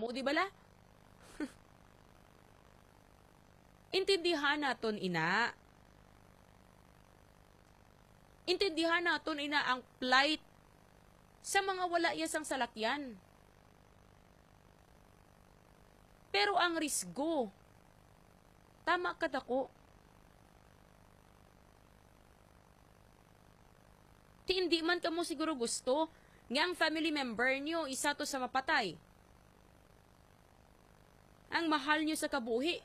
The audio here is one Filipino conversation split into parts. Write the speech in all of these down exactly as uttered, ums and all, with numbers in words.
amo, di bala? Intindihan naton ina. Intindihan naton ina ang plight sa mga wala iyasang salakyan. Pero ang risgo, tama ka dako. Ti hindi man kamo siguro gusto nga ang family member nyo isa to sa mapatay. Ang mahal nyo sa kabuhi.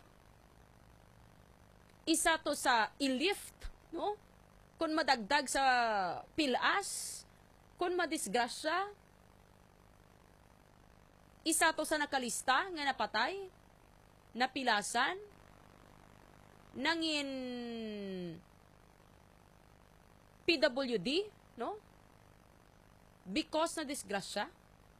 Isa to sa i-lift, no? Kung madagdag sa pilas, kung madisgrasya, isa to sa nakalista nga napatay, napilasan, nangin P W D, no? Because na disgrasya.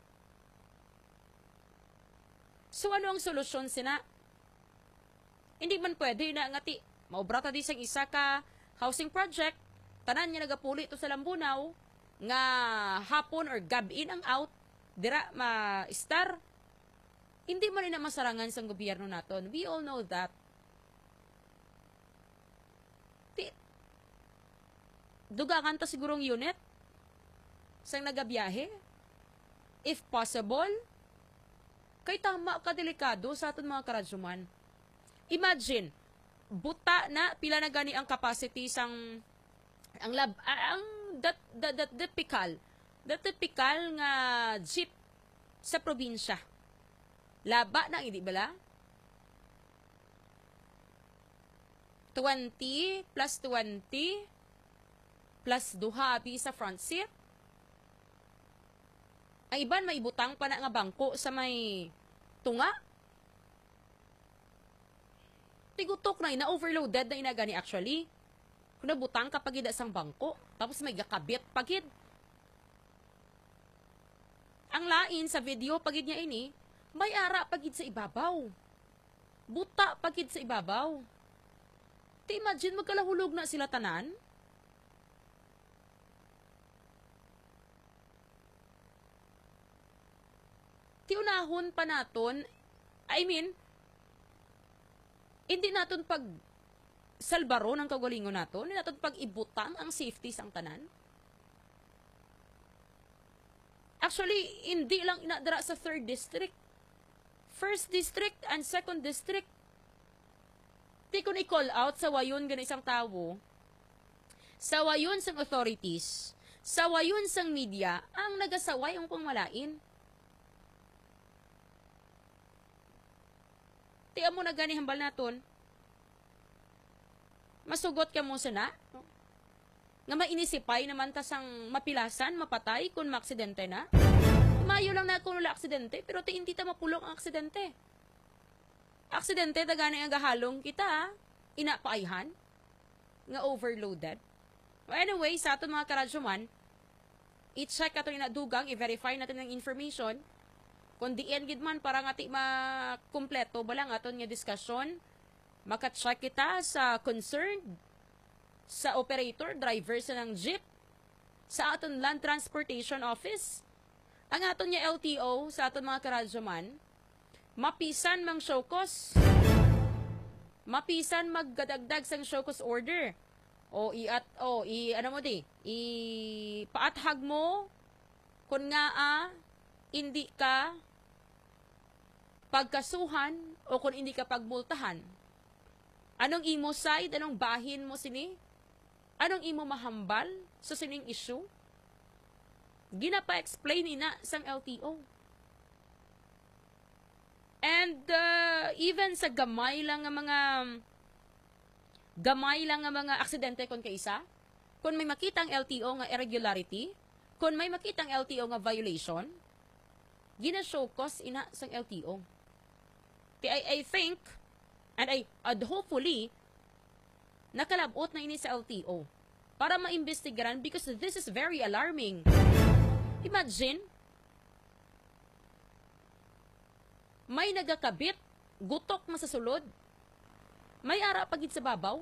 So ano ang solusyon sina? Hindi man pwede na ngati maubrata di sang isa ka housing project, tanan niya nagapuli to sa Lambunaw, nga hapon or gab-in ang out, dira ma-star. Hindi man ina masarangan sa gobyerno naton. We all know that. Di, dugangan ta sigurong unit sang nagabiyahe. If possible, kay tama ka delikado sa aton mga karadyoman. Imagine, buta na pila na gani ang capacity sang ang lab ang that that that typical that typical nga jeep sa probinsya. Laba na hindi bala? twenty plus twenty plus duha abi sa front seat. Ang iban may butang pa na nga bangko sa may tunga. Tigutok na ina overloaded na ina gani actually. Kung nabutang kapag ida sang bangko, tapos may gakabit pagid. Ang lain sa video pagid niya ini, may ara pagid sa ibabaw. Buta pagid sa ibabaw. Ti imagine magkalahulog na sila tanan. Ti unahon pa naton, I mean, hindi naton pag salbaro ng kagalingon nato, hindi natin pag-ibutang ang safety sang tanan. Actually, hindi lang inadara sa third district. First district and second district. Di ko ni-call out sa wayon gan isang tawo, sa wayon sang authorities, sa wayon sang media, ang nagasaway ang pangmalain. Ti amo na gani hambal naton, masugot ka mo sana, no? Nga mainisipay naman ta sang mapilasan, mapatay kung maaksidente na. Mayo lang na kung wala aksidente, pero ti hindi ta mapulong ang aksidente. Aksidente, tagana yung gahalong kita, inapaayhan, nga overloaded. Anyway, sa ato mga karadyoman, i-check ato yung nadugang, i-verify natin ng information, kung di yan gid man, para nga ti makumpleto, balang aton nga diskusyon, maka-check kita sa concerned, sa operator, driver sa ng jeep, sa aton Land Transportation Office, ang aton niya L T O, sa aton mga karadyoman, mapisan mang show cause, mapisan maggadagdag sang show cause order, o i-at, o i, ano mo di, i-paathag mo, kung nga ah, hindi ka pagkasuhan, o kung hindi ka pagmultahan. Anong imo side? Anong bahin mo sini? Anong imo mahambal sa sining issue? Ginapa-explain ina sang L T O. And uh, even sa gamay lang nga mga gamay lang nga mga aksidente kon kaisa, kung may makitang L T O nga irregularity, kung may makitang L T O nga violation, gina-show cause ina sang L T O. I, I think and I, and hopefully, nakalabot na ini sa L T O para maimbestigaran because this is very alarming. Imagine, may nagakabit, gutok masasulod, may ara pagid sa babaw.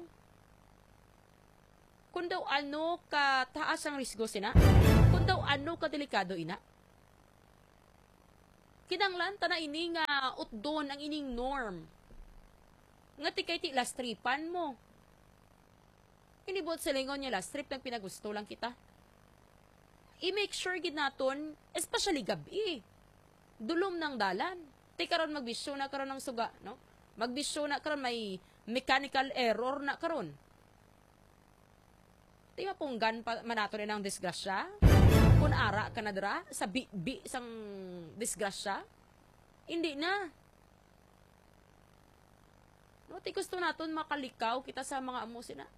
Kung daw ano ka taas ang risgo sina, kung daw ano ka delikado ina. Kinanglan ta na ini nga utdon ang ining norm. Nga ti kay ti last tripan mo. Inibot silingon niya last trip lang pinagusto lang kita. I-make sure gid naton, especially gabi. Dulom ng dalan. Ti karon magbisyo na karon ng suga, no? Magbisyo na karon may mechanical error na karon. Ti mapunggan pa manato rin ang disgrasya. Kung ara ka na dra sa bi-bi sang disgrasya, hindi na. No, ti gusto naton makalikaw kita sa mga amo sina.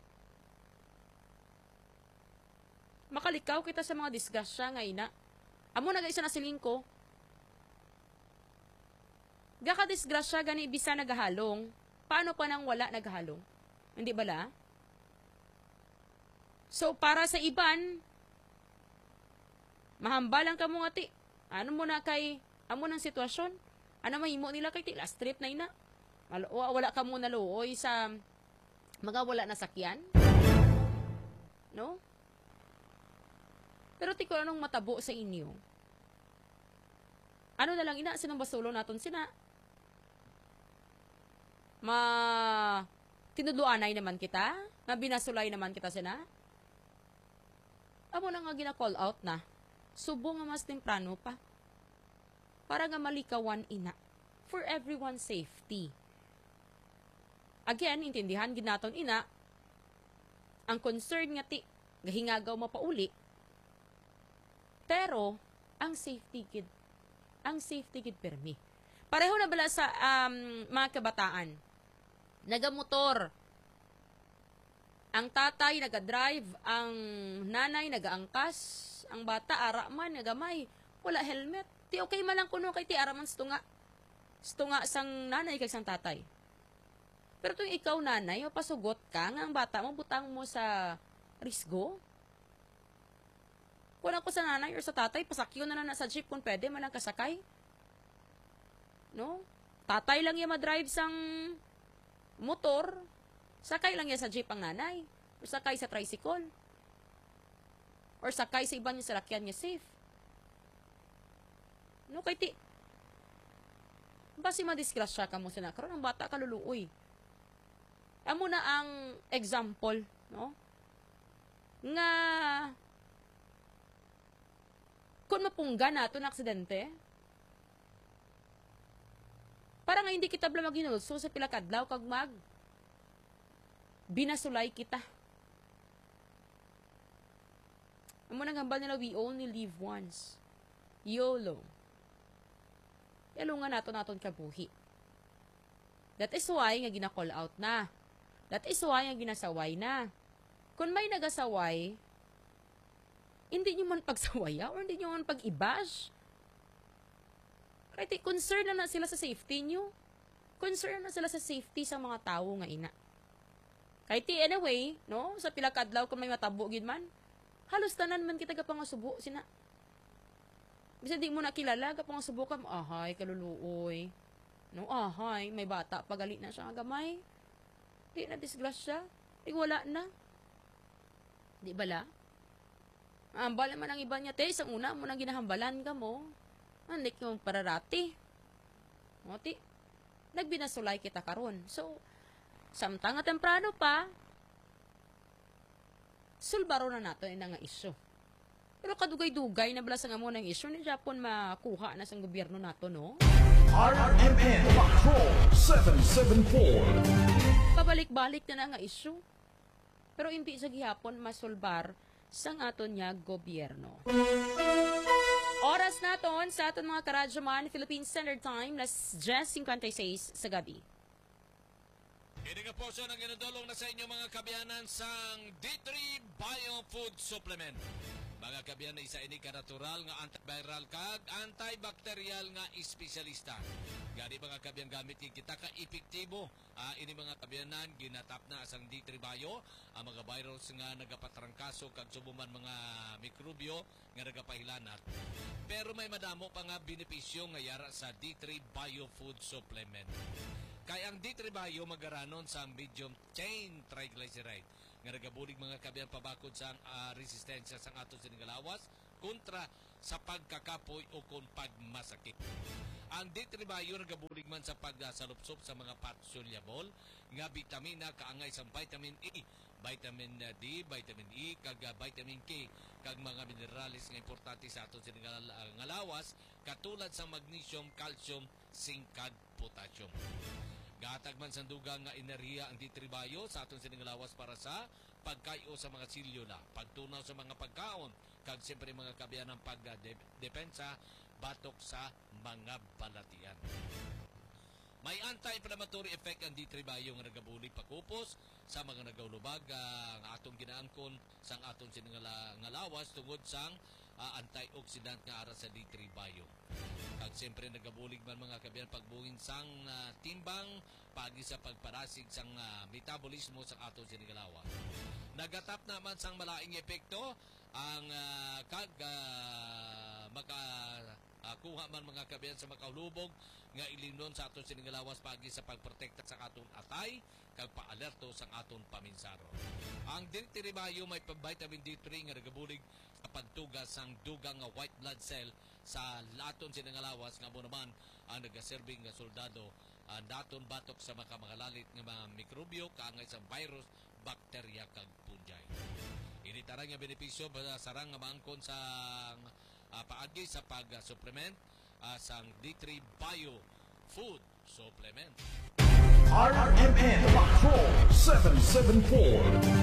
Makalikaw kita sa mga disgrasya nga ina. Amo na isa na silingko. Gaka disgrasya gani bisa nagahalong. Paano pa nang wala nagahalong? Hindi bala? So para sa iban, mahambalang ka mo nga ti. Ano mo na kay amo ng sitwasyon? Ano mahimo nila kay ti last trip na ina? Wala ka mo na looy sa mga wala na sakyan? No? Pero ti ko anong matabo sa inyo. Ano na lang ina, sinong basulo naton sina? Ma tinudluanay naman kita? Mabinasulay naman kita sina? Amo na nga gina-call out na. Subo nga mas temprano pa. Para nga malikawan ina. For everyone's safety. Again, intindihan ginaton ina. Ang concern nga ti, gahingagaw mapauli. Pero, ang safety gid, ang safety gid permi. Pareho na bala sa um, mga kabataan. Nagamotor. Ang tatay naga-drive, ang nanay nagaangkas, ang bata ara man nagamay, wala helmet. Ti okay man lang kuno kay ti ara man stunga. Stunga sang nanay kag sang tatay. Pero tuwing ikaw nanay, mapasugot ka nga ang bata mo butang mo sa risgo. Kung ako sa nanay or sa tatay, pasakyo na na sa jeep kung pwede, malang kasakay. No? Tatay lang yung madrive sang motor, sakay lang yan sa jeep ang nanay. Or sakay sa tricycle. Or sakay sa iba niya sa lakyan niya safe. No, kay ti. Basi madisgrasya ka mo sila. Karoon ang bata kaluluoy. Amo na ang example, no? Nga kung mapungga nato na aksidente, para nga hindi kita bala maghinulso sa pila kadlaw kag mag binasulay kita. Amo nang hambal nila, we only live once. YOLO. Yalo nga nato naton kabuhi. That is why nga gina-call out na. That is why nga ginasaway na. Kung may nagasaway, hindi nyo man pagsawaya or hindi nyo man pag-ibash. Right, concern na na sila sa safety nyo. Concern na sila sa safety sa mga tao nga ina. Kahit anyway, no, sa pila kadlaw kung may matabo gid man, halos tanan man kita ka pangasubo sina. Bisa di mo nakilala ka pangasubo ka, ahay kaluluoy. No, ahay may bata pagali na siya gamay. Di na disgrasya, di wala na. Di bala? Ambal naman ang iba niya, te, isang una mo nang ginahambalan ka mo. Andik yung pararati. O, ti, nagbinasulay kita karon. So, samtang nga temprano pa, sulbaro na nato ina nga isyo. Pero kadugay-dugay na bala sa nga mo ng isyo, ni Japon makuha na sa gobyerno nato, no? R M N Patrol seven seven four. Pabalik-balik na na nga isyo. Pero impi sa gihapon masulbar sang aton niya gobyerno. Oras naton sa aton mga karadyoman, Philippine Standard Time, las ten fifty-six sa gabi. Hindi nga po siya nang ginadulong na sa inyo mga kabiyanan sang D three Bio Food Supplement. Mga kabiyanan, isa ini ka natural nga antiviral kag antibacterial nga espesyalista. Gani mga kabiyan gamit kita ka epektibo. Uh, ini mga kabiyanan ginatap na asang D three Bio ang mga virus nga nagapatrangkaso kag subuman mga mikrobyo nga nagapahilanat. Pero may madamo pa nga benepisyo nga yara sa D three Bio Food Supplement. Kaya ang D three Bio magaranon sa medium chain triglyceride nga nagabulig mga kabiyan pabakod sa uh, resistensya sa aton siningalawas kontra sa pagkakapoy o kung pagmasakit. Ang D three Bio nagabulig man sa pagsalupsop sa mga fats soluble nga bitamina kaangay sa vitamin E, vitamin D, vitamin E, kag uh, vitamin K, kag mga minerales nga importante sa aton sa nga, nga lawas katulad sa magnesium, calcium, zinc, kag potassium. Gatag man sa dugang nga enerhiya ang D three Bio sa aton sining lawas para sa pagkayo sa mga selula, pagtunaw sa mga pagkaon, kag siyempre mga kabiyanang pagdepensa batok sa mga balatian. May anti-inflammatory effect ang D three Bio nga nagabulig pakupos sa mga nagawlubag uh, nga atong ginaangkon sang aton sining nga, nga lawas tungod sang uh, antioxidant nga ara sa D three Bio. Kag siyempre nagabulig man mga kabiyan pagbungin sang uh, timbang pagi sa pagparasig sang uh, metabolismo sa aton sinigalawa. Nagatap naman sang malaing epekto ang uh, kag uh, maka uh, kuha man mga kabiyan sa makaulubog nga ilinon sa aton sinigalawas pagi sa pagprotekta sa aton atay kag paalerto sa aton paminsaro. Ang D three Bio may vitamin D three nga nagabulig sa pagtugas sang dugang nga white blood cell sa laton sinangalawas nga mo naman ang nagaserbing nga soldado ang daton batok sa mga makalalit nga mga mikrobyo kaangay sa virus, bakterya kag fungi. Ini tarang nga benepisyo sarang nga maangkon sa uh, paagi sa pag-supplement uh, sang D three Bio food supplement. R M N Patrol seven seven four.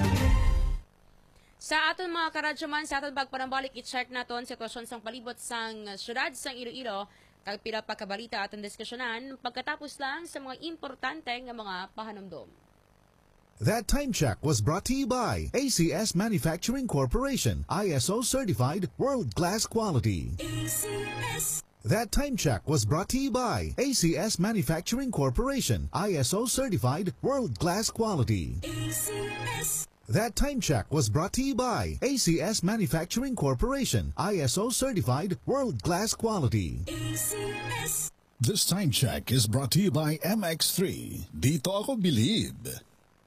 Sa aton mga karadyoman, sa aton pagpanambalik, i-check naton sitwasyon sang palibot sang syudad sang Iloilo, kag pila pa kabalita aton diskusyonan pagkatapos lang sa mga importante nga mga pahanumdom. That time check was brought to you by A C S Manufacturing Corporation, I S O certified, world-class quality. A C S. That time check was brought to you by A C S Manufacturing Corporation, I S O certified, world-class quality. A C S. That time check was brought to you by A C S Manufacturing Corporation, I S O certified, world-class quality. A C S. This time check is brought to you by M X three. Dito ako bilib.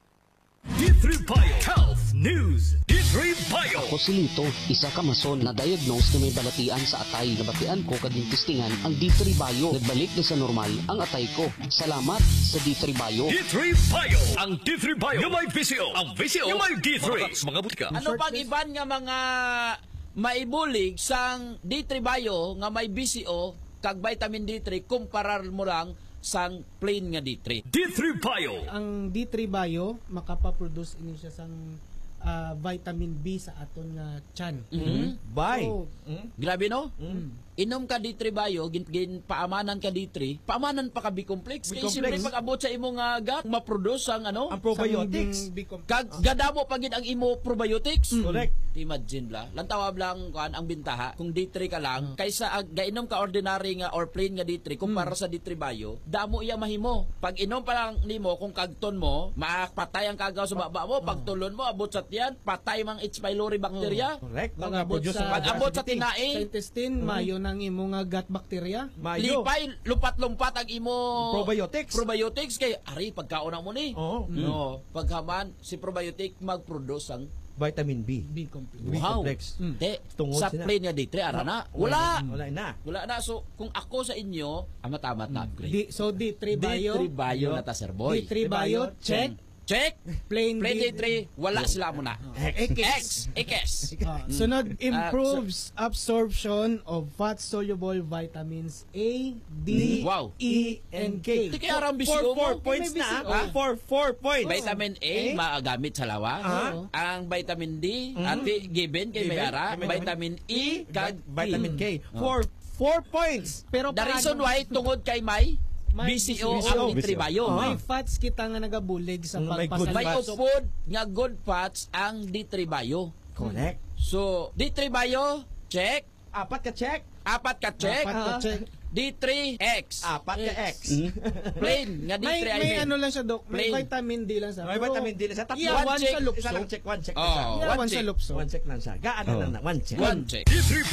D three Bio Health News. D three Bio. Ako si Lito, isa ka mason na diagnose na may balatian sa atay. Nabatian ko kaging testingan ang D three Bio. Nagbalik na sa normal ang atay ko. Salamat sa D three Bio. D three Bio. Ang D three Bio yung may V C O. Ang V C O yung may D three. Mga, mga butika. Ano pang iban nga mga maibulig sang D three Bio nga may B C O kag vitamin D three kumparar mo lang sang plain nga D three. D three Bio. Ang D three Bio makapaproduce ini siya sang uh, vitamin B sa aton nga tiyan. Mm-hmm. Bye. So, mm-hmm. Grabe no? Mm-hmm. Inom ka D three Bio, gin, gin paamanan ka D three, paamanan pa ka B-complex. Kaya siyempre pag-abot sa imong uh, gut, maproduce ang ano? Ang probiotics. Kag gadamo pa gid ang imo probiotics. Mm. Correct. Imagine bla. Lantawab lang kuan ang bintaha kung D three ka lang kaysa uh, gainom ka ordinary nga or plain nga D three kumpara mm. sa D three Bio, damo iya mahimo. Pag inom pa lang nimo kung kagton mo, makapatay ang kagaw sa baba mo, pag tulon mo abot sa tiyan, patay mang H. pylori bacteria. Oh. Correct. Pag-abot sa, pag-abot sa tinae, sa intestine, mm. mayo ng imo nga gut bacteria. Mayo. Lipay, lumpat-lumpat ang imo probiotics. Probiotics kay ari pagkaon mo ni. Oh. No, paghaman si probiotic mag-produce ang vitamin B. B complex. Wow. Mm. De, sa plain nga D three ara na. Wala. Wala na. Wala na. So kung ako sa inyo, amat-amat na upgrade. D, so D three Bio. D three Bio na ta sir boy. D three Bio check. Check. Plain Plain D three wala sila mo na. X. X. Uh, sunod, improves uh, so, absorption of fat-soluble vitamins A, D, wow. E, and K. Di kaya aram bisyo mo. Four points na. Ah, four, four points. Vitamin A, A? maagamit sa lawa. Uh-huh. Ang vitamin D, Mm-hmm. ati given kay Mayara. Vitamin E, kag vitamin K. Oh. Four, four points. Pero the paano- reason why, tungod kay May, May B C O B C O. ang D three Bio. May fats kita nga nagabulig sa Mm, may good pagpasalita. May fats. upod nga good fats ang D three Bio. Correct. So, D three Bio, check. Apat ka check. Apat ka check. Apat ka check. D three X. Apat ka X. Plain nga D May, three I may mean. ano lang siya, Dok. May Plain. vitamin D lang siya. May Pero vitamin D na siya. Tatlo. Yeah, one check. sa lupso. Isa lang check. One check na Oh, siya. Yeah, one one sa check. lupso. One check lang siya. Gaan na lang na. One check. One check. D three